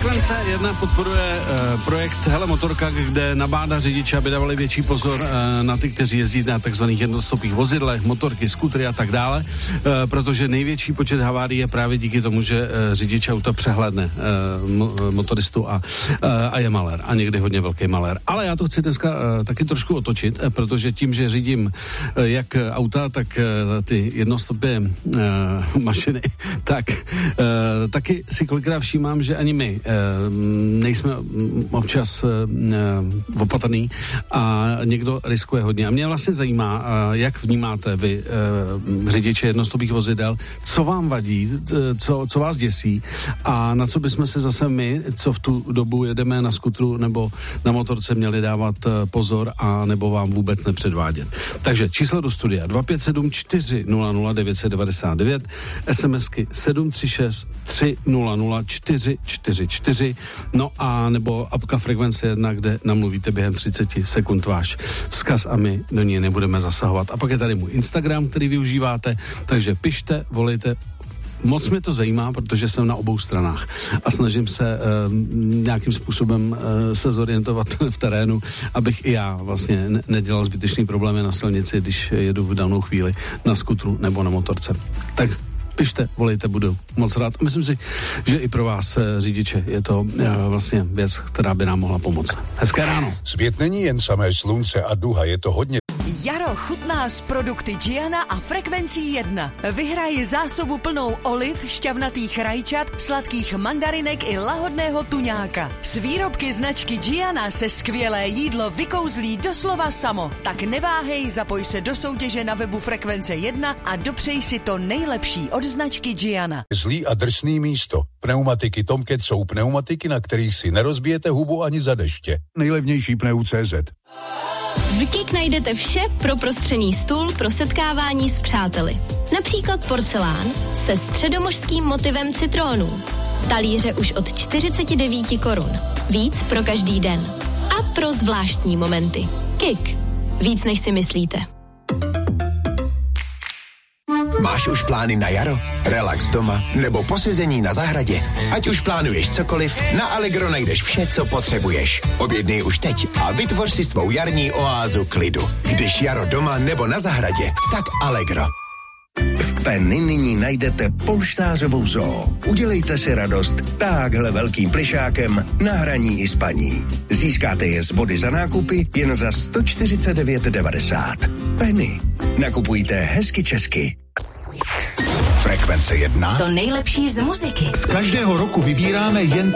Frekvence 1 podporuje projekt Hele Motorka, kde nabádá řidiče, aby dávali větší pozor na ty, kteří jezdí na takzvaných jednostopých vozidlech, motorky, skútry a tak dále, protože největší počet havárií je právě díky tomu, že řidič auta přehlédne motoristu a je malér. A někdy hodně velký malér. Ale já to chci dneska taky trošku otočit, protože tím, že řídím jak auta, tak ty jednostopé mašiny, tak taky si kolikrát všímám, že ani my nejsme občas opatrný a někdo riskuje hodně. A mě vlastně zajímá, jak vnímáte vy řidiče jednostopých vozidel, co vám vadí, co vás děsí a na co bychom se zase my, co v tu dobu jedeme na skutru nebo na motorce, měli dávat pozor a nebo vám vůbec nepředvádět. Takže číslo do studia 257 400 999, SMSky 736 300 444, no a nebo apka Frekvence 1, kde namluvíte během 30 sekund váš vzkaz a my do něj nebudeme zasahovat. A pak je tady můj Instagram, který využíváte, takže pište, volejte. Moc mě to zajímá, protože jsem na obou stranách a snažím se nějakým způsobem se zorientovat v terénu, abych i já vlastně nedělal zbytečný problémy na silnici, když jedu v danou chvíli na skutru nebo na motorce. Tak pište, volejte, budu moc rád. Myslím si, že i pro vás, řidiče, je to vlastně věc, která by nám mohla pomoct. Hezké ráno. Svět není jen samé slunce a duha, je to hodně. Jaro chutná s produkty Giana a Frekvencí 1. Vyhraj zásobu plnou oliv, šťavnatých rajčat, sladkých mandarinek i lahodného tuňáka. S výrobky značky Giana se skvělé jídlo vykouzlí doslova samo. Tak neváhej, zapoj se do soutěže na webu Frekvence 1 a dopřej si to nejlepší od značky Giana. Zlý a drsný místo. Pneumatiky Tomcat jsou pneumatiky, na kterých si nerozbijete hubu ani za deště. Nejlevnější pneu.cz. V KIK najdete vše pro prostřený stůl pro setkávání s přáteli. Například porcelán se středomořským motivem citrónů. Talíře už od 49 korun. Víc pro každý den. A pro zvláštní momenty. KIK. Víc než si myslíte. Máš už plány na jaro? Relax doma nebo posezení na zahradě? Ať už plánuješ cokoliv, na Allegro najdeš vše, co potřebuješ. Objednej už teď a vytvoř si svou jarní oázu klidu. Když jaro doma nebo na zahradě, tak Allegro. V Penny nyní najdete polštářovou zoo. Udělejte si radost táhle velkým plišákem na hraní i spaní. Získáte je z body za nákupy jen za 149,90. Penny. Nakupujte hezky česky. Frekvence 1. To nejlepší z muziky. Z každého roku vybíráme jen